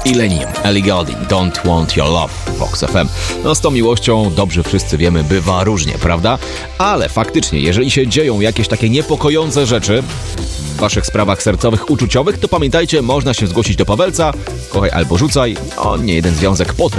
i Leniem, Ellie Goulding, Don't Want Your Love, Vox FM. No z tą miłością, dobrze wszyscy wiemy, bywa różnie, prawda? Ale faktycznie, jeżeli się dzieją jakieś takie niepokojące rzeczy w waszych sprawach sercowych, uczuciowych, to pamiętajcie, można się zgłosić do Pawelca, kochaj albo rzucaj, on nie jeden związek potrafi